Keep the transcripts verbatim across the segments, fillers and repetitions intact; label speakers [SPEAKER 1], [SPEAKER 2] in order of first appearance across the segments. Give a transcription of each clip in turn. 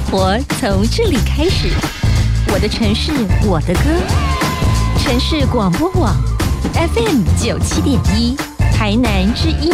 [SPEAKER 1] 活从这里开始，我的城市，我的歌。城市广播网 F M 九七点一，台南之音。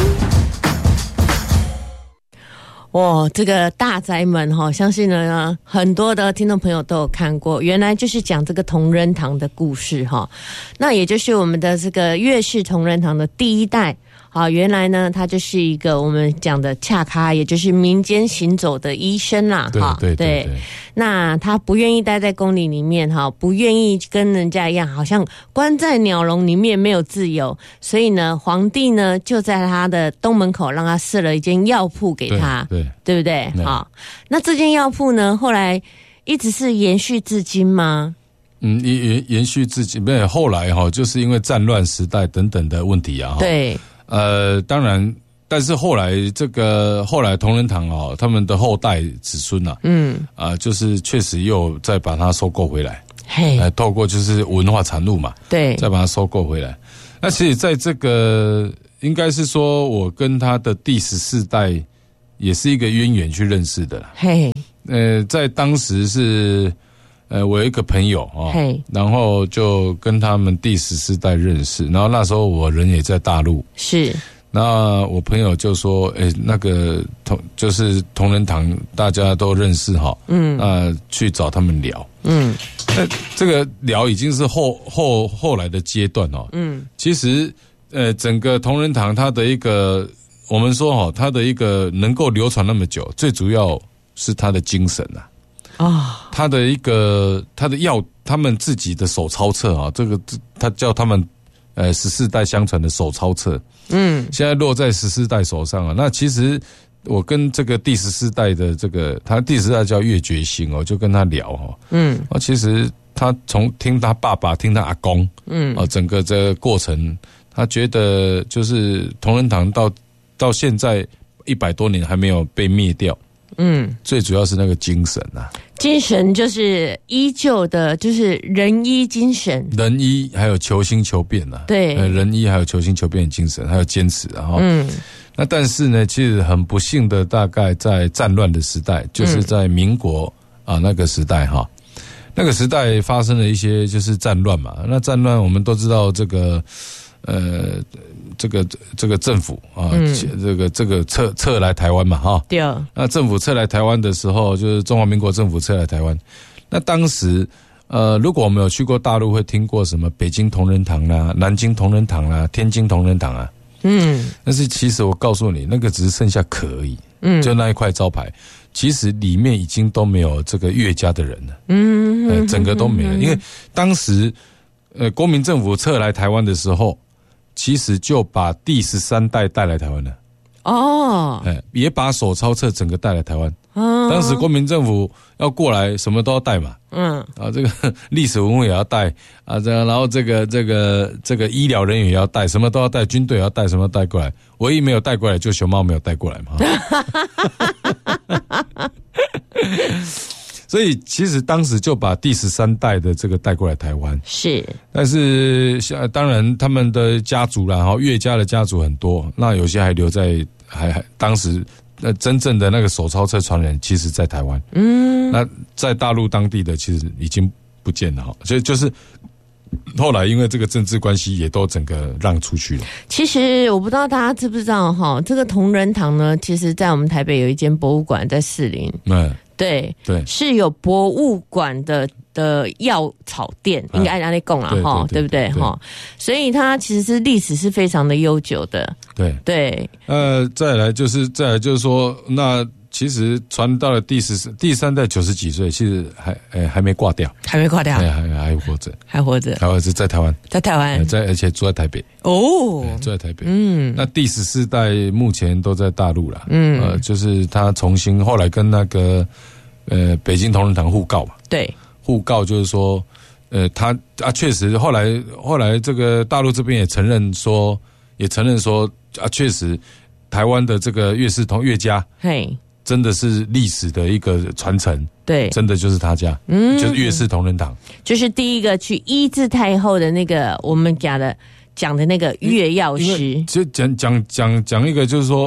[SPEAKER 2] 哇，这个大宅门哈，相信呢很多的听众朋友都有看过，原来就是讲这个同仁堂的故事哈。那也就是我们的这个岳氏同仁堂的第一代。好，原来呢，他就是一个我们讲的恰咖，也就是民间行走的医生啦。
[SPEAKER 3] 对对 对, 对, 对。
[SPEAKER 2] 那他不愿意待在宫里里面哈，不愿意跟人家一样，好像关在鸟笼里面没有自由。所以呢，皇帝呢就在他的东门口让他设了一间药铺给他，
[SPEAKER 3] 对，
[SPEAKER 2] 对, 对不对？好，那这间药铺呢，后来一直是延续至今吗？
[SPEAKER 3] 嗯，延延续至今，没有后来哈，就是因为战乱时代等等的问题啊。
[SPEAKER 2] 对。
[SPEAKER 3] 呃，当然，但是后来这个后来同仁堂哦，他们的后代子孙啊，嗯，啊、呃，就是确实又再把它收购回来，嘿，呃，透过就是文化产物嘛，
[SPEAKER 2] 对，
[SPEAKER 3] 再把它收购回来。那其实在这个应该是说我跟他的第十四代也是一个渊源去认识的啦，嘿，呃，在当时是。呃，我有一个朋友啊、哦，然后就跟他们第十四代认识，然后那时候我人也在大陆，是，那我朋友就说，哎，那个同就是同仁堂，大家都认识哈，嗯，啊、呃，去找他们聊，嗯，那这个聊已经是后后后来的阶段哦，嗯，其实呃，整个同仁堂它的一个，我们说哈、哦，它的一个能够流传那么久，最主要是它的精神啊。啊、哦，他的一个他的药，他们自己的手抄册啊，这个他叫他们呃十四代相传的手抄册，嗯，现在落在十四代手上啊。那其实我跟这个第十四代的这个，他第十四代叫岳觉兴哦，就跟他聊哦，嗯，啊，其实他从听他爸爸，听他阿公，嗯，啊，整个这个过程，他觉得就是同仁堂到到现在一百多年还没有被灭掉。嗯，最主要是那个精神啊，
[SPEAKER 2] 精神就是依旧的，就是仁医精神，
[SPEAKER 3] 仁医还有求新求变啊，对，仁医还有求新求变的精神，还有坚持啊，嗯，那但是呢，其实很不幸的，大概在战乱的时代，就是在民国、嗯、啊那个时代哈，那个时代发生了一些就是战乱嘛，那战乱我们都知道这个。呃，这个这个政府啊，嗯、这个这个撤撤来台湾嘛，哈，对。那政府撤来台湾的时候，就是中华民国政府撤来台湾。那当时，呃，如果我们有去过大陆，会听过什么北京同仁堂啦、南京同仁堂啦、天津同仁堂啊，嗯。但是其实我告诉你，那个只是剩下壳而已，嗯，就那一块招牌，其实里面已经都没有这个岳家的人了，嗯，呃、整个都没了，因为当时，呃，国民政府撤来台湾的时候。其实就把第十三代带来台湾了，哦，哎，也把手抄册整个带来台湾。哦，当时国民政府要过来，什么都要带嘛，嗯，啊，这个历史文物也要带啊，这样，然后这个这个这个医疗人员也要带，什么都要带，军队也要带，什么都带过来，唯一没有带过来就熊猫没有带过来嘛。所以其实当时就把第十三代的这个带过来台湾，是，但是当然他们的家族啦，哈，岳家的家族很多，那有些还留在还还当时呃真正的那个手抄册传人，其实在台湾，嗯，那在大陆当地的其实已经不见了哈，所以就是后来因为这个政治关系，也都整个让出去了。
[SPEAKER 2] 其实我不知道大家知不知道哈，这个同仁堂呢，其实在我们台北有一间博物馆在士林，嗯。对对，是有博物馆的的药草店，应该按那讲啦哈，对不对哈？所以它其实是历史是非常的悠久的。对对，
[SPEAKER 3] 呃，再来就是再来就是说，那其实传到了第十第三代九十几岁，其实还诶还没挂掉，
[SPEAKER 2] 还没挂掉，
[SPEAKER 3] 还还还活着，
[SPEAKER 2] 还活着，
[SPEAKER 3] 还活着在台湾，
[SPEAKER 2] 在台湾，
[SPEAKER 3] 在而且住在台北哦，住在台北。嗯，那第十四代目前都在大陆啦。嗯，呃，就是他重新后来跟那个呃北京同仁堂互告嘛，对，互告就是说，呃，他啊确实后来后来这个大陆这边也承认说，也承认说啊确实台湾的这个岳氏同岳家，嘿。真的是历史的一个传承，对，真的就是他家，嗯，就是岳氏同仁堂，
[SPEAKER 2] 就是第一个去医治太后的那个我们讲的讲的那个岳药师，
[SPEAKER 3] 就讲讲讲讲一个，就是说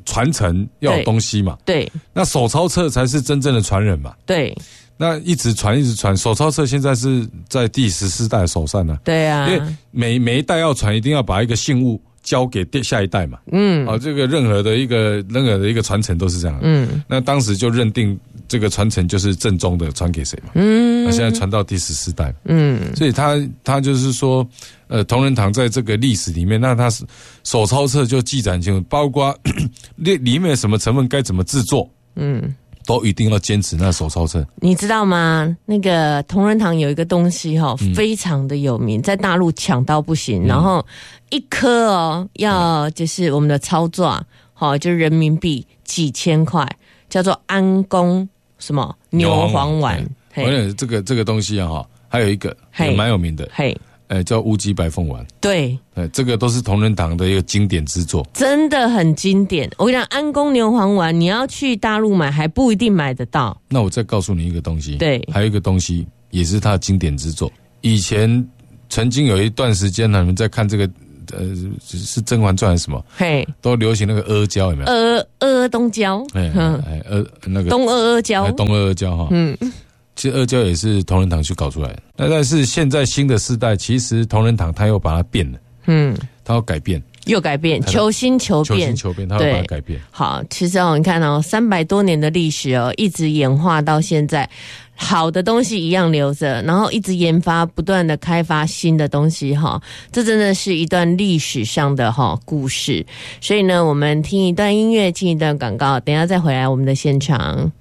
[SPEAKER 3] 传承要有东西嘛，
[SPEAKER 2] 对，
[SPEAKER 3] 那手抄册才是真正的传人嘛，
[SPEAKER 2] 对，
[SPEAKER 3] 那一直传一直传，手抄册现在是在第十四代手上呢、啊，
[SPEAKER 2] 对啊，
[SPEAKER 3] 因为每每一代要传，一定要把一个信物交给下一代嘛，嗯，啊，这个任何的一个任何的一个传承都是这样的，嗯，那当时就认定这个传承就是正宗的，传给谁嘛，嗯，那现在传到第十四代，嗯，所以他他就是说，呃，同仁堂在这个历史里面，那他是手抄册就记载清楚，包括里里面什么成分该怎么制作，嗯。都一定要坚持那手抄册，
[SPEAKER 2] 你知道吗？那个同仁堂有一个东西哈、哦嗯，非常的有名，在大陆抢到不行，嗯、然后一颗哦要就是我们的操作，好、哦、就是人民币几千块，叫做安宫什么牛黄丸。
[SPEAKER 3] 而且这个这个东西啊哈，还有一个也蛮有名的，嘿。呃，叫乌鸡白凤丸，
[SPEAKER 2] 对，
[SPEAKER 3] 呃，这个都是同仁堂的一个经典之作，
[SPEAKER 2] 真的很经典。我跟你讲，安宫牛黄丸，你要去大陆买还不一定买得到。
[SPEAKER 3] 那我再告诉你一个东西，
[SPEAKER 2] 对，
[SPEAKER 3] 还有一个东西也是它的经典之作。以前曾经有一段时间呢，你们在看这个，呃，是《甄嬛传》还是什么？嘿，都流行那个阿胶，有没有？
[SPEAKER 2] 阿阿东胶，哎
[SPEAKER 3] 哎，阿那个
[SPEAKER 2] 东阿阿胶，
[SPEAKER 3] 东阿阿胶哈，嗯。其实阿胶也是同仁堂去搞出来的，那但是现在新的世代，其实同仁堂他又把它变了，嗯，他要改变，
[SPEAKER 2] 又改变，求新求变，
[SPEAKER 3] 求新求变，他要把它改变。
[SPEAKER 2] 好，其实哦，你看哦，三百多年的历史哦，一直演化到现在，好的东西一样留着，然后一直研发，不断的开发新的东西哈，这真的是一段历史上的哈故事。所以呢，我们听一段音乐，听一段广告，等一下再回来我们的现场。